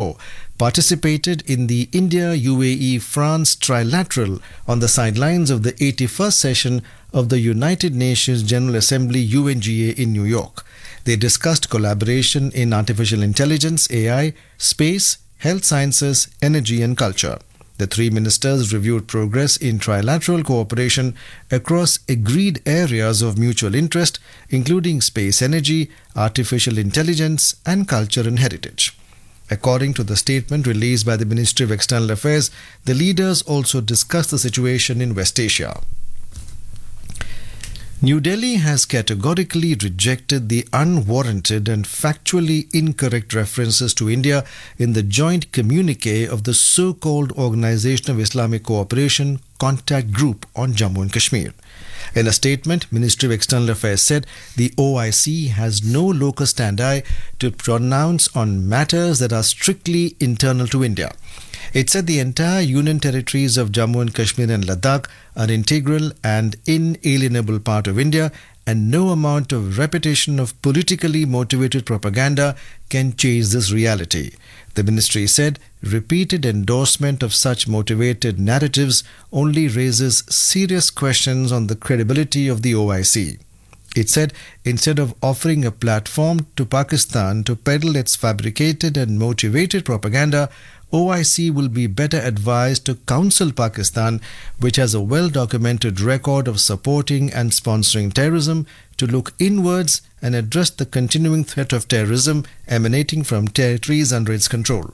Trudeau participated in the India-UAE-France trilateral on the sidelines of the 81st session of the United Nations General Assembly UNGA in New York. They discussed collaboration in artificial intelligence, AI, space, health sciences, energy and culture. The three ministers reviewed progress in trilateral cooperation across agreed areas of mutual interest, including space energy, artificial intelligence, and culture and heritage. According to the statement released by the Ministry of External Affairs, the leaders also discussed the situation in West Asia. New Delhi has categorically rejected the unwarranted and factually incorrect references to India in the joint communique of the so-called Organization of Islamic Cooperation Contact Group on Jammu and Kashmir. In a statement, Ministry of External Affairs said the OIC has no locus standi to pronounce on matters that are strictly internal to India. It said the entire union territories of Jammu and Kashmir and Ladakh are integral and inalienable part of India, and no amount of repetition of politically motivated propaganda can change this reality. The ministry said repeated endorsement of such motivated narratives only raises serious questions on the credibility of the OIC. It said instead of offering a platform to Pakistan to peddle its fabricated and motivated propaganda, OIC will be better advised to counsel Pakistan, which has a well-documented record of supporting and sponsoring terrorism, to look inwards and address the continuing threat of terrorism emanating from territories under its control.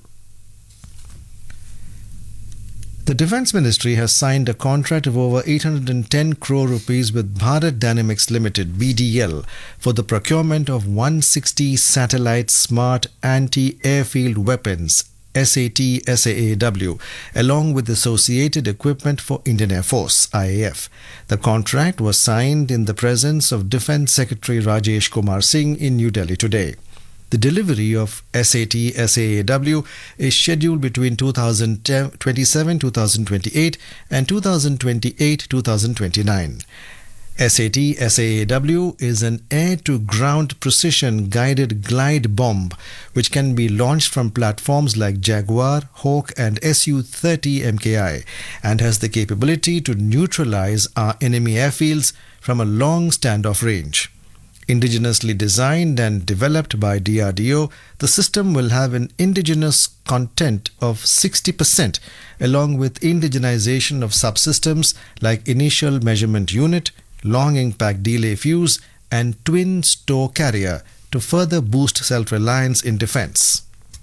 The Defence Ministry has signed a contract of over 810 crore rupees with Bharat Dynamics Limited (BDL) for the procurement of 160 satellite smart anti-airfield weapons SAT-SAAW, along with associated equipment for Indian Air Force (IAF). The contract was signed in the presence of Defence Secretary Rajesh Kumar Singh in New Delhi today. The delivery of SAT-SAAW is scheduled between 2027-2028 and 2028-2029. SAT-SAAW is an air-to-ground precision-guided glide bomb which can be launched from platforms like Jaguar, Hawk and Su-30 MKI and has the capability to neutralize our enemy airfields from a long standoff range. Indigenously designed and developed by DRDO, the system will have an indigenous content of 60% along with indigenization of subsystems like initial measurement unit, long impact delay fuse and twin store carrier to further boost self-reliance in defense.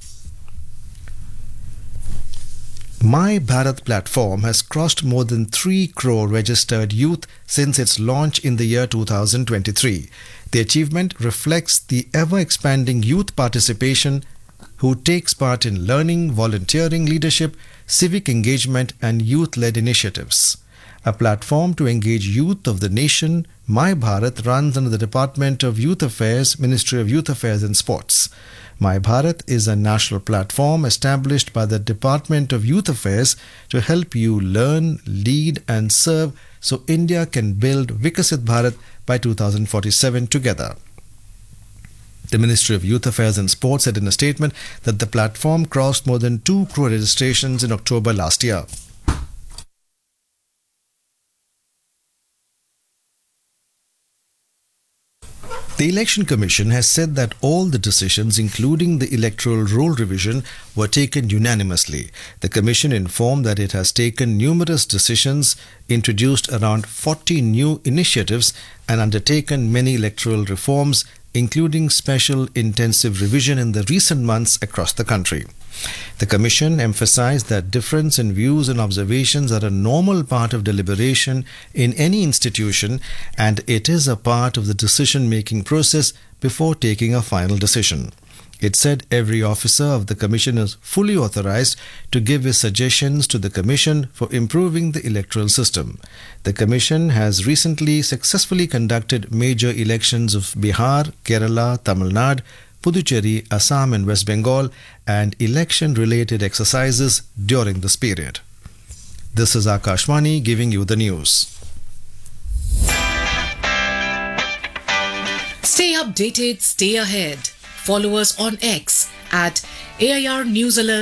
My Bharat platform has crossed more than 3 crore registered youth since its launch in the year 2023. The achievement reflects the ever-expanding youth participation who takes part in learning, volunteering, leadership, civic engagement and youth-led initiatives. A platform to engage youth of the nation, My Bharat runs under the Department of Youth Affairs, Ministry of Youth Affairs and Sports. My Bharat is a national platform established by the Department of Youth Affairs to help you learn, lead and serve so India can build Vikasit Bharat by 2047 together. The Ministry of Youth Affairs and Sports said in a statement that the platform crossed more than 2 crore registrations in October last year. The Election Commission has said that all the decisions, including the electoral roll revision, were taken unanimously. The Commission informed that it has taken numerous decisions, introduced around 40 new initiatives, and undertaken many electoral reforms, including special intensive revision in the recent months across the country. The Commission emphasized that difference in views and observations are a normal part of deliberation in any institution and it is a part of the decision-making process before taking a final decision. It said every officer of the Commission is fully authorized to give his suggestions to the Commission for improving the electoral system. The Commission has recently successfully conducted major elections of Bihar, Kerala, Tamil Nadu, Puducherry, Assam and West Bengal and election-related exercises during this period. This is Akashvani giving you the news. Stay updated, stay ahead. Follow us on X at AIR News Alert.